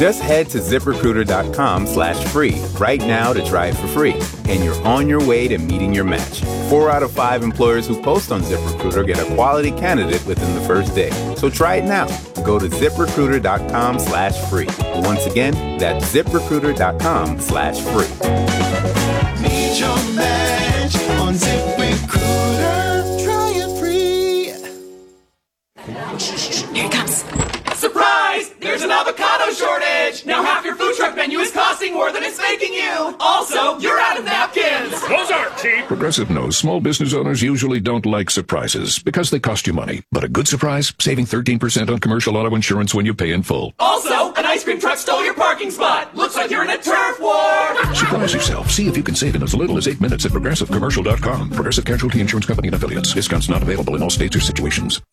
Just head to ZipRecruiter.com/free right now to try it for free, and you're on your way to meeting your match. 4 out of 5 employers who post on ZipRecruiter get a quality candidate within the first day. So try it now. Go to ZipRecruiter.com/free. Once again, that's ZipRecruiter.com/free. Meet your match on ZipRecruiter. Try it free. Here it comes. Surprise! There's an avocado shortage! Now half your food truck menu is costing more than it's making you! Also, you're out of napkins! Those aren't cheap! Progressive knows small business owners usually don't like surprises because they cost you money. But a good surprise? Saving 13% on commercial auto insurance when you pay in full. Also, an ice cream truck stole your parking spot! Looks like you're in a turf war! Surprise yourself. See if you can save in as little as 8 minutes at ProgressiveCommercial.com. Progressive Casualty Insurance Company and Affiliates. Discounts not available in all states or situations.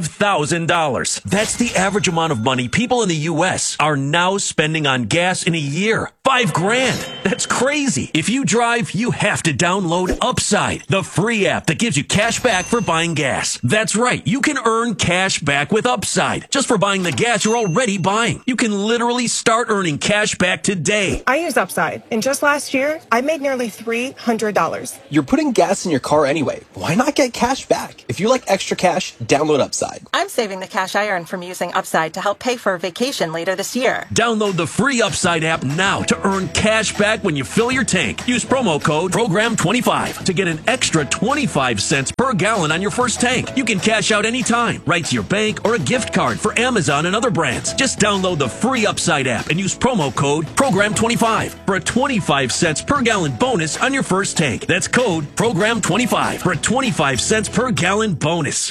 $5,000. That's the average amount of money people in the U.S. are now spending on gas in a year. $5,000. That's crazy. If you drive, you have to download Upside, the free app that gives you cash back for buying gas. That's right. You can earn cash back with Upside just for buying the gas you're already buying. You can literally start earning cash back today. I use Upside, and just last year, I made nearly $300. You're putting gas in your car anyway. Why not get cash back? If you like extra cash, download Upside. I'm saving the cash I earn from using Upside to help pay for a vacation later this year. Download the free Upside app now to earn cash back when you fill your tank. Use promo code PROGRAM25 to get an extra 25 cents per gallon on your first tank. You can cash out anytime, right to your bank or a gift card for Amazon and other brands. Just download the free Upside app and use promo code PROGRAM25 for a 25 cents per gallon bonus on your first tank. That's code PROGRAM25 for a 25 cents per gallon bonus.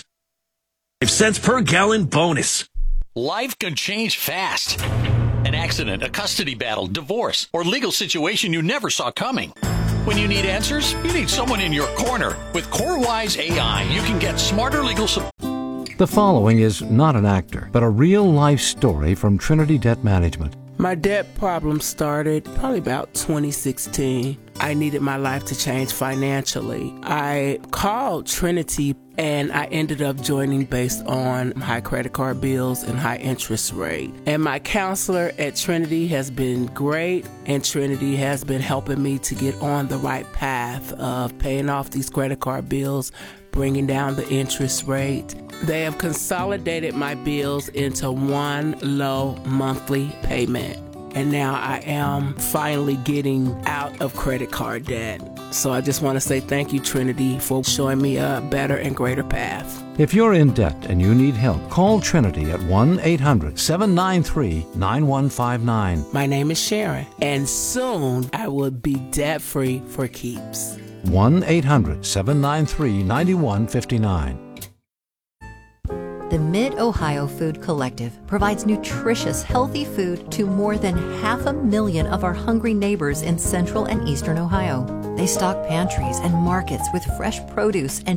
5 cents per gallon bonus. Life can change fast. An accident, a custody battle, divorce, or legal situation you never saw coming. When you need answers, you need someone in your corner. With CoreWise AI, you can get smarter legal support. The following is not an actor, but a real-life story from Trinity Debt Management. My debt problem started probably about 2016. I needed my life to change financially. I called Trinity and I ended up joining based on high credit card bills and high interest rate. And my counselor at Trinity has been great, and Trinity has been helping me to get on the right path of paying off these credit card bills, bringing down the interest rate. They have consolidated my bills into one low monthly payment. And now I am finally getting out of credit card debt. So I just want to say thank you, Trinity, for showing me a better and greater path. If you're in debt and you need help, call Trinity at 1-800-793-9159. My name is Sharon, and soon I will be debt-free for keeps. 1-800-793-9159. The Mid-Ohio Food Collective provides nutritious, healthy food to more than 500,000 of our hungry neighbors in central and eastern Ohio. They stock pantries and markets with fresh produce and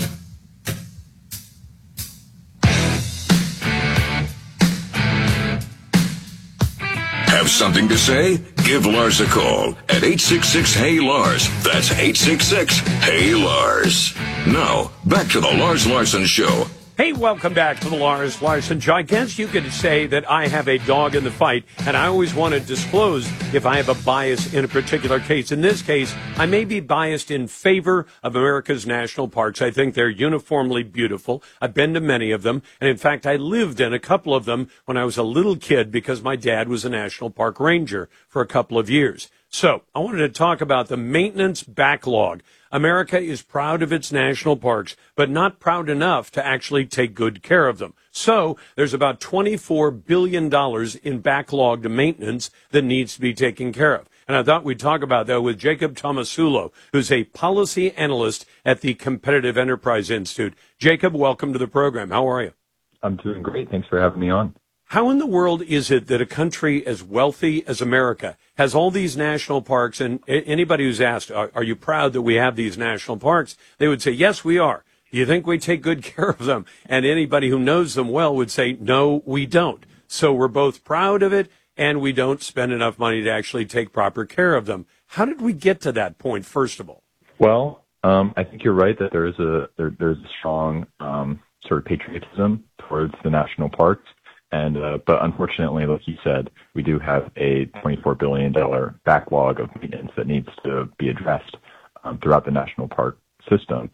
Have something to say? Give Lars a call at 866-HEY-LARS. That's 866-HEY-LARS. Now, back to the Lars Larson Show. Hey, welcome back to the Lars Larson Show. I guess you could say that I have a dog in the fight, and I always want to disclose if I have a bias in a particular case. In this case, I may be biased in favor of America's national parks. I think they're uniformly beautiful. I've been to many of them, and in fact, I lived in a couple of them when I was a little kid because my dad was a national park ranger for a couple of years. So I wanted to talk about the maintenance backlog. America is proud of its national parks, but not proud enough to actually take good care of them. So there's about $24 billion in backlogged maintenance that needs to be taken care of. And I thought we'd talk about that with Jacob Tomasulo, who's a policy analyst at the Competitive Enterprise Institute. Jacob, welcome to the program. How are you? I'm doing great. Thanks for having me on. How in the world is it that a country as wealthy as America has all these national parks? And anybody who's asked, are you proud that we have these national parks? They would say, yes, we are. Do you think we take good care of them? And anybody who knows them well would say, no, we don't. So we're both proud of it, and we don't spend enough money to actually take proper care of them. How did we get to that point, first of all? Well, I think you're right that there's a strong sort of patriotism towards the national parks. And but unfortunately, like you said, we do have a $24 billion backlog of maintenance that needs to be addressed throughout the national park system.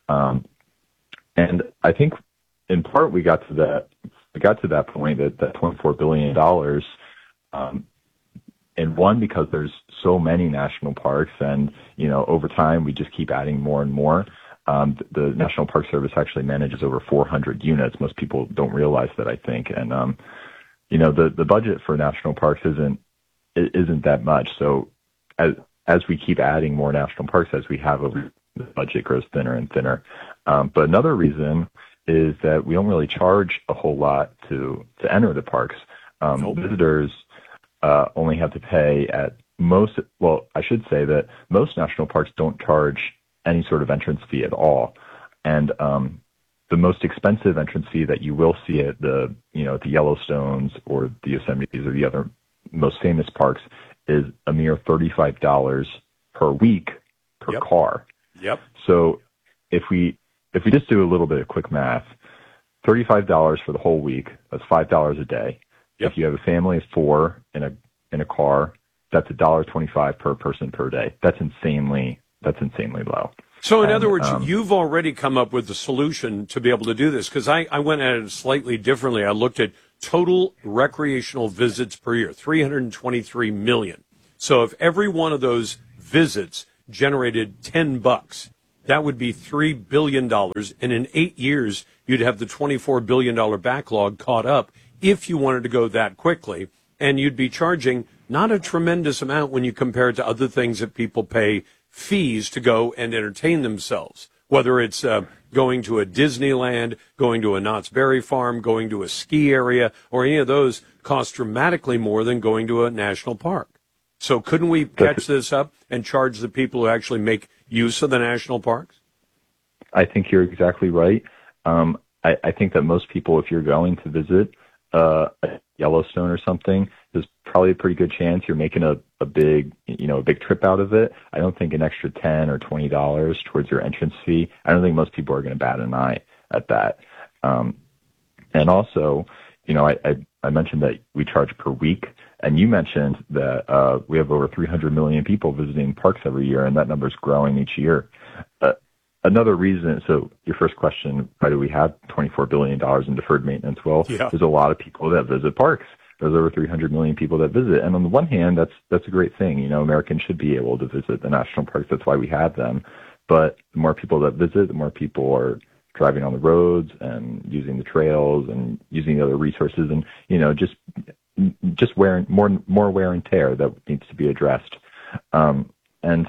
And I think, in part, we got to that point, that $24 billion. And one, because there's so many national parks, and over time we just keep adding more and more. The National Park Service actually manages over 400 units. Most people don't realize that, I think. And the budget for national parks isn't that much. So as we keep adding more national parks, as we have over, the budget grows thinner and thinner. But another reason is that we don't really charge a whole lot to enter the parks. Visitors only have to pay at most. Well, I should say that most national parks don't charge any sort of entrance fee at all. And the most expensive entrance fee that you will see at the Yellowstones or the Yosemites or the other most famous parks is a mere $35 per week per car. Yep. So if we just do a little bit of quick math, $35 for the whole week, that's $5 a day. Yep. If you have a family of 4 in a car, that's $1.25 per person per day. That's insanely low. So in other words, you've already come up with the solution to be able to do this, because I went at it slightly differently. I looked at total recreational visits per year, 323 million. So if every one of those visits generated $10, that would be $3 billion. And in 8 years, you'd have the $24 billion backlog caught up if you wanted to go that quickly. And you'd be charging not a tremendous amount when you compare it to other things that people pay fees to go and entertain themselves, whether it's going to a Disneyland, going to a Knott's Berry Farm, going to a ski area, or any of those cost dramatically more than going to a national park. So couldn't we catch this up and charge the people who actually make use of the national parks? I think you're exactly right. I think that most people, if you're going to visit Yellowstone or something, there's probably a pretty good chance you're making a big trip out of it. I don't think an extra $10 or $20 towards your entrance fee, I don't think most people are going to bat an eye at that. And also, I mentioned that we charge per week, and you mentioned that we have over 300 million people visiting parks every year, and that number is growing each year. Another reason, so your first question, why do we have $24 billion in deferred maintenance? Well, there's a lot of people that visit parks. There's over 300 million people that visit. And on the one hand, that's a great thing. Americans should be able to visit the national parks. That's why we have them. But the more people that visit, the more people are driving on the roads and using the trails and using the other resources, and, just wearing more wear and tear that needs to be addressed. And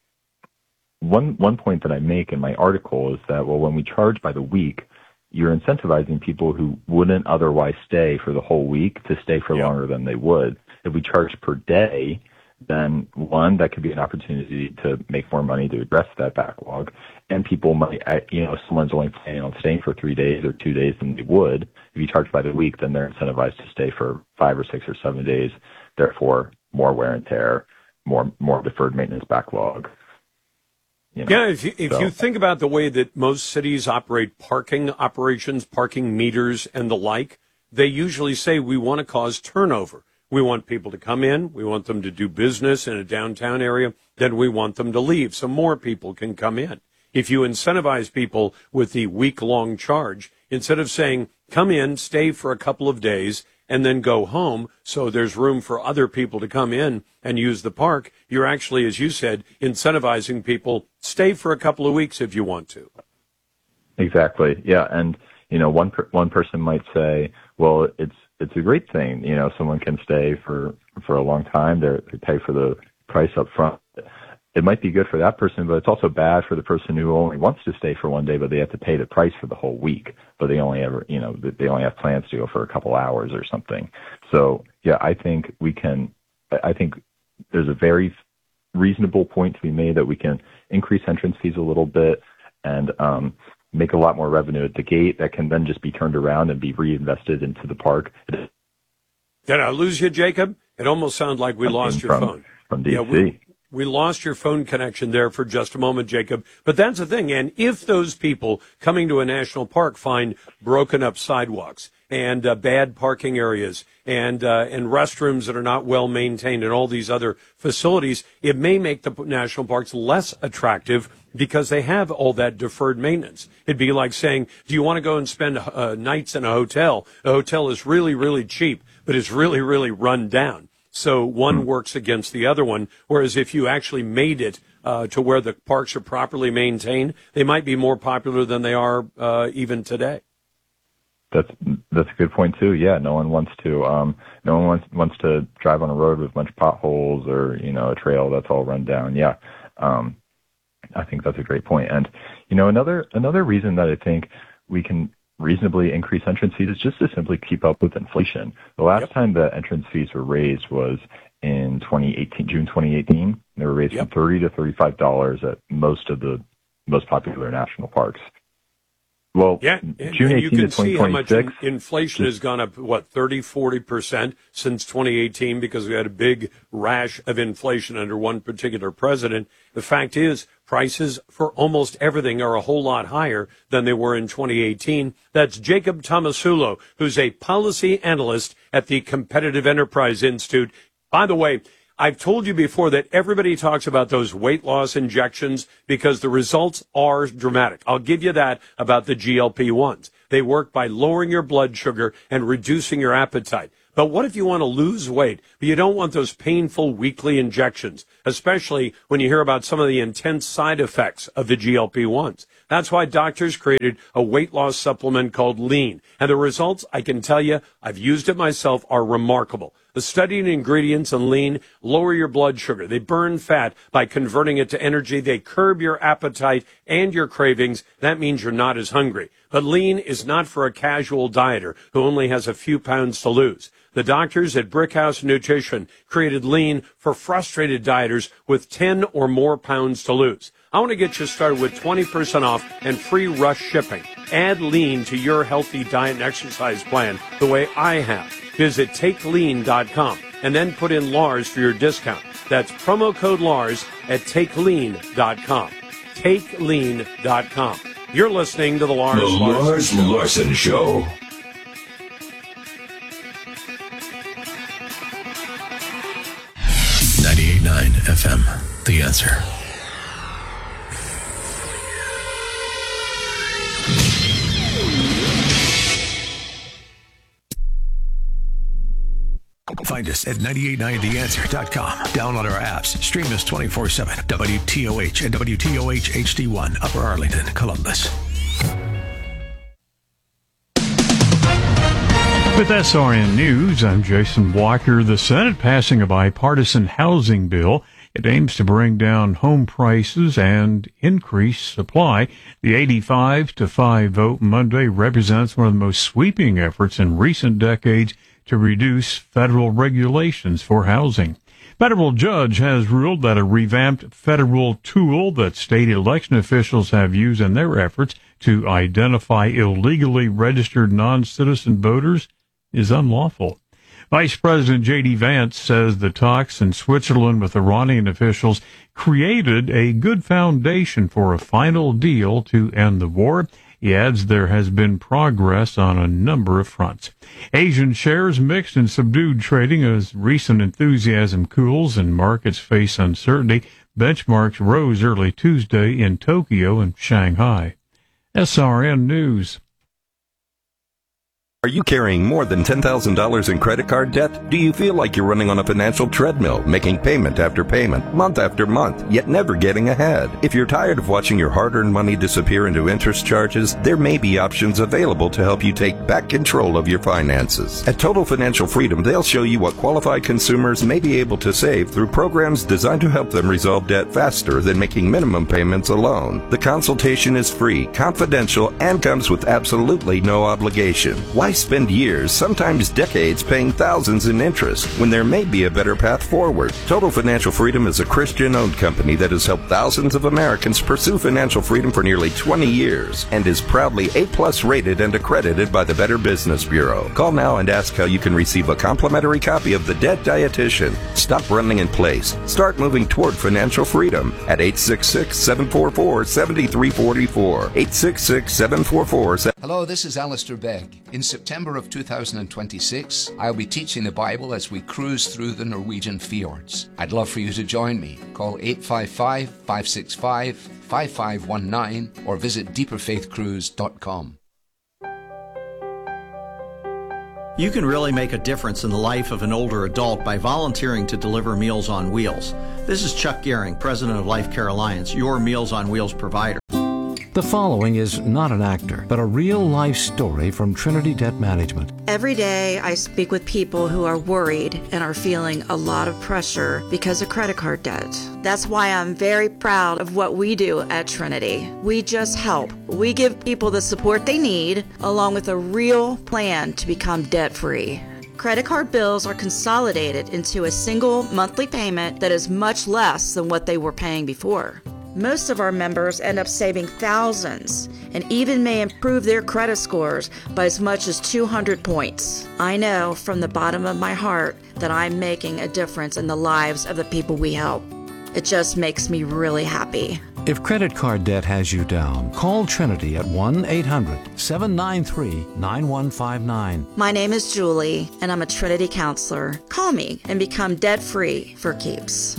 one point that I make in my article is that, well, when we charge by the week, you're incentivizing people who wouldn't otherwise stay for the whole week to stay for longer than they would. If we charge per day, then one, that could be an opportunity to make more money to address that backlog. And people might, if someone's only planning on staying for 3 days or 2 days than they would, if you charge by the week, then they're incentivized to stay for 5 or 6 or 7 days. Therefore, more wear and tear, more deferred maintenance backlog. If you think about the way that most cities operate parking operations, parking meters, and the like, they usually say we want to cause turnover. We want people to come in, we want them to do business in a downtown area, then we want them to leave so more people can come in. If you incentivize people with the week-long charge, instead of saying, come in, stay for a couple of days, and then go home so there's room for other people to come in and use the park, you're actually, as you said, incentivizing people, stay for a couple of weeks if you want to. Exactly. Yeah. And, one person might say, well, it's a great thing. Someone can stay for a long time. They pay for the price up front. It might be good for that person, but it's also bad for the person who only wants to stay for 1 day, but they have to pay the price for the whole week. But they only have plans to go for a couple hours or something. So yeah, I think there's a very reasonable point to be made that we can increase entrance fees a little bit and make a lot more revenue at the gate that can then just be turned around and be reinvested into the park. Did I lose you, Jacob? It almost sounded like we lost your phone. From DC. We lost your phone connection there for just a moment, Jacob. But that's the thing. And if those people coming to a national park find broken up sidewalks and bad parking areas and restrooms that are not well maintained and all these other facilities, it may make the national parks less attractive because they have all that deferred maintenance. It'd be like saying, do you want to go and spend nights in a hotel? A hotel is really, really cheap, but it's really, really run down. So one works against the other one, whereas if you actually made it to where the parks are properly maintained, they might be more popular than they are even today. That's a good point too. Yeah, no one wants to wants to drive on a road with a bunch of potholes or a trail that's all run down. Yeah, I think that's a great point. And another reason that I think we can reasonably increase entrance fees is just to simply keep up with inflation. The last time the entrance fees were raised was in June 2018. They were raised from $30 to $35 at most of the most popular national parks. Well, June 18 you can to 2026. See how much inflation has gone up, 30-40% since 2018 because we had a big rash of inflation under one particular president. The fact is, prices for almost everything are a whole lot higher than they were in 2018. That's Jacob Tomasulo, who's a policy analyst at the Competitive Enterprise Institute. By the way, I've told you before that everybody talks about those weight loss injections because the results are dramatic. I'll give you that about the GLP-1s. They work by lowering your blood sugar and reducing your appetite. But what if you want to lose weight, but you don't want those painful weekly injections, especially when you hear about some of the intense side effects of the GLP-1s? That's why doctors created a weight loss supplement called Lean. And the results, I can tell you, I've used it myself, are remarkable. The studied ingredients in Lean lower your blood sugar. They burn fat by converting it to energy. They curb your appetite and your cravings. That means you're not as hungry. But Lean is not for a casual dieter who only has a few pounds to lose. The doctors at Brickhouse Nutrition created Lean for frustrated dieters with 10 or more pounds to lose. I want to get you started with 20% off and free rush shipping. Add Lean to your healthy diet and exercise plan the way I have. Visit TakeLean.com and then put in Lars for your discount. That's promo code Lars at TakeLean.com. TakeLean.com. You're listening to the Lars Larson Show. FM, The Answer. Find us at 989theanswer.com. Download our apps. Stream us 24/7. WTOH and WTOH HD1, Upper Arlington, Columbus. With SRN News, I'm Jason Walker. The Senate passing a bipartisan housing bill. It aims to bring down home prices and increase supply. The 85-5 vote Monday represents one of the most sweeping efforts in recent decades to reduce federal regulations for housing. Federal judge has ruled that a revamped federal tool that state election officials have used in their efforts to identify illegally registered non-citizen voters is unlawful. Vice President J.D. Vance says the talks in Switzerland with Iranian officials created a good foundation for a final deal to end the war. He adds there has been progress on a number of fronts. Asian shares mixed and subdued trading as recent enthusiasm cools and markets face uncertainty. Benchmarks rose early Tuesday in Tokyo and Shanghai. SRN News. Are you carrying more than $10,000 in credit card debt? Do you feel like you're running on a financial treadmill, making payment after payment, month after month, yet never getting ahead? If you're tired of watching your hard-earned money disappear into interest charges, there may be options available to help you take back control of your finances. At Total Financial Freedom, they'll show you what qualified consumers may be able to save through programs designed to help them resolve debt faster than making minimum payments alone. The consultation is free, confidential, and comes with absolutely no obligation. Why spend years, sometimes decades, paying thousands in interest when there may be a better path forward? Total Financial Freedom is a Christian-owned company that has helped thousands of Americans pursue financial freedom for nearly 20 years and is proudly A+ rated and accredited by the Better Business Bureau. Call now and ask how you can receive a complimentary copy of The Debt Dietitian. Stop running in place. Start moving toward financial freedom at 866-744-7344. 866-744-7344. Hello, this is Alistair Begg. In September of 2026, I'll be teaching the Bible as we cruise through the Norwegian fjords. I'd love for you to join me. Call 855-565-5519 or visit deeperfaithcruise.com. You can really make a difference in the life of an older adult by volunteering to deliver Meals on Wheels. This is Chuck Gehring, president of Life Care Alliance, your Meals on Wheels provider. The following is not an actor, but a real-life story from Trinity Debt Management. Every day I speak with people who are worried and are feeling a lot of pressure because of credit card debt. That's why I'm very proud of what we do at Trinity. We just help. We give people the support they need, along with a real plan to become debt-free. Credit card bills are consolidated into a single monthly payment that is much less than what they were paying before. Most of our members end up saving thousands and even may improve their credit scores by as much as 200 points. I know from the bottom of my heart that I'm making a difference in the lives of the people we help. It just makes me really happy. If credit card debt has you down, call Trinity at 1-800-793-9159. My name is Julie, and I'm a Trinity counselor. Call me and become debt-free for keeps.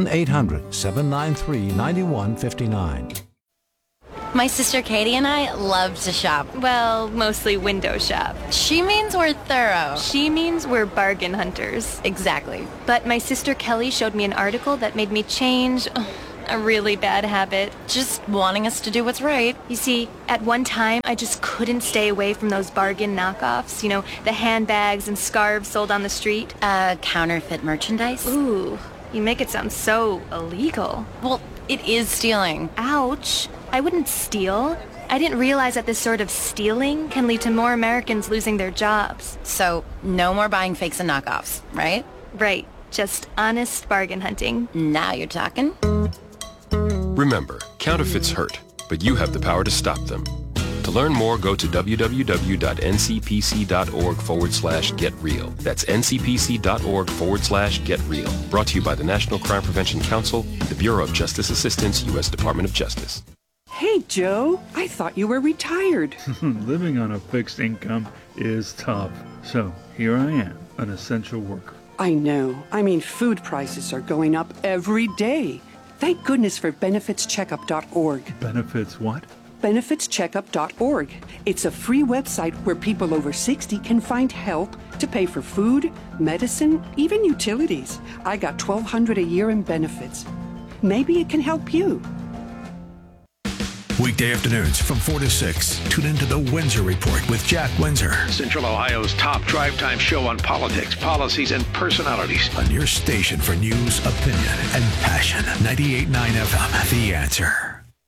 1-800-793-9159. My sister Katie and I love to shop. Well, mostly window shop. She means we're thorough. She means we're bargain hunters. Exactly. But my sister Kelly showed me an article that made me change a really bad habit. Just wanting us to do what's right. You see, at one time, I just couldn't stay away from those bargain knockoffs. You know, the handbags and scarves sold on the street. Counterfeit merchandise? Ooh, you make it sound so illegal. Well, it is stealing. Ouch. I wouldn't steal. I didn't realize that this sort of stealing can lead to more Americans losing their jobs. So, no more buying fakes and knockoffs, right? Right. Just honest bargain hunting. Now you're talking. Remember, counterfeits hurt, but you have the power to stop them. To learn more, go to www.ncpc.org/getreal. That's ncpc.org/getreal. Brought to you by the National Crime Prevention Council, the Bureau of Justice Assistance, U.S. Department of Justice. Hey, Joe, I thought you were retired. Living on a fixed income is tough. So here I am, an essential worker. I know. I mean, food prices are going up every day. Thank goodness for benefitscheckup.org. Benefits what? benefitscheckup.org. It's a free website where people over 60 can find help to pay for food, medicine, even utilities. I got $1,200 a year in benefits. Maybe it can help you. Weekday afternoons from 4 to 6. Tune into The Windsor Report with Jack Windsor. Central Ohio's top drive time show on politics, policies, and personalities. On your station for news, opinion, and passion. 98.9 FM, The Answer.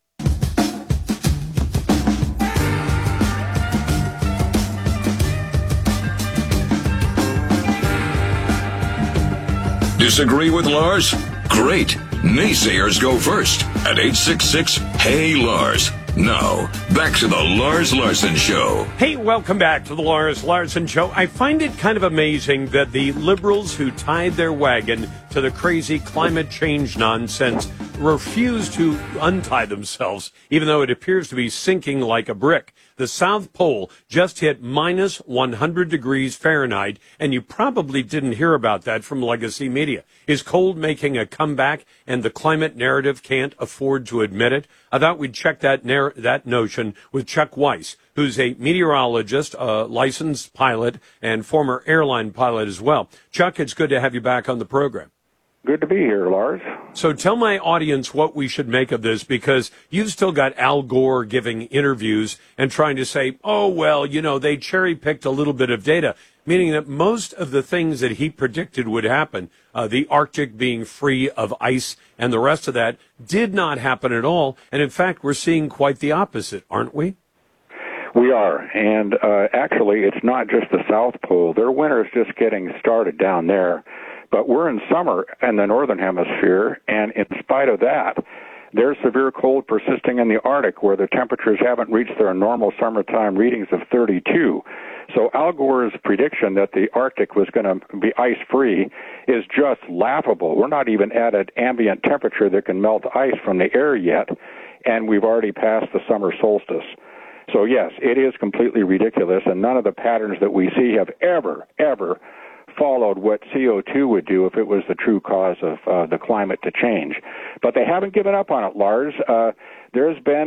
Disagree with Lars? Great. Naysayers go first at 866-HEY-LARS. Now, back to the Lars Larson Show. Hey, welcome back to the Lars Larson Show. I find it kind of amazing that the liberals who tied their wagon to the crazy climate change nonsense refuse to untie themselves, even though it appears to be sinking like a brick. The South Pole just hit minus 100 degrees Fahrenheit, and you probably didn't hear about that from legacy media. Is cold making a comeback, and the climate narrative can't afford to admit it? I thought we'd check that notion with Chuck Weiss, who's a meteorologist, a licensed pilot, and former airline pilot as well. Chuck, it's good to have you back on the program. Good to be here, Lars. So tell my audience what we should make of this, because you've still got Al Gore giving interviews and trying to say, oh, well, you know, they cherry-picked a little bit of data, meaning that most of the things that he predicted would happen, the Arctic being free of ice and the rest of that, did not happen at all. And in fact, we're seeing quite the opposite, aren't we? We are. And actually, it's not just the South Pole. Their winter's just getting started down there. But we're in summer in the Northern Hemisphere, and in spite of that, there's severe cold persisting in the Arctic, where the temperatures haven't reached their normal summertime readings of 32. So Al Gore's prediction that the Arctic was going to be ice-free is just laughable. We're not even at an ambient temperature that can melt ice from the air yet, and we've already passed the summer solstice. So, yes, it is completely ridiculous, and none of the patterns that we see have ever followed what CO2 would do if it was the true cause of the climate to change. But they haven't given up on it, Lars. There's been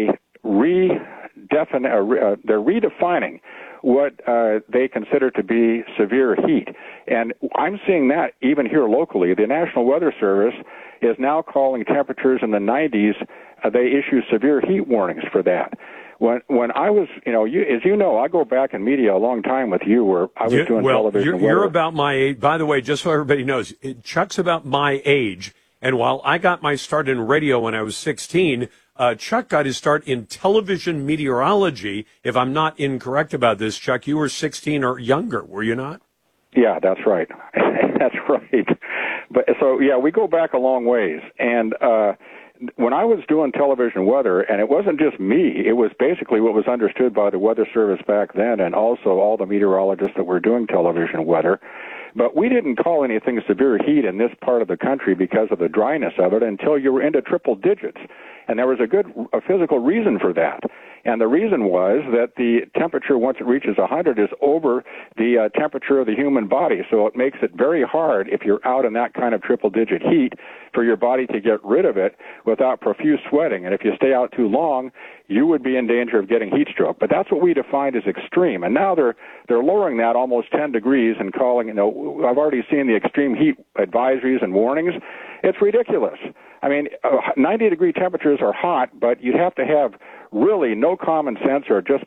they're redefining what they consider to be severe heat. And I'm seeing that even here locally. The National Weather Service is now calling temperatures in the 90s. They issue severe heat warnings for that. When I was, as you know, I go back in media a long time with you, where I was doing television. You're about my age. By the way, just so everybody knows, Chuck's about my age. And while I got my start in radio when I was 16, Chuck got his start in television meteorology. If I'm not incorrect about this, Chuck, you were 16 or younger, were you not? Yeah, that's right. That's right. But so, yeah, we go back a long ways. And when I was doing television weather, and it wasn't just me, it was basically what was understood by the Weather Service back then and also all the meteorologists that were doing television weather. But we didn't call anything severe heat in this part of the country because of the dryness of it until you were into triple digits. And there was a physical reason for that. And the reason was that the temperature, once it reaches 100, is over the temperature of the human body. So it makes it very hard, if you're out in that kind of triple-digit heat, for your body to get rid of it without profuse sweating. And if you stay out too long, you would be in danger of getting heat stroke. But that's what we defined as extreme. And now they're lowering that almost 10 degrees and calling, I've already seen the extreme heat advisories and warnings. It's ridiculous. I mean, 90-degree temperatures are hot, but you'd have to have really no common sense or just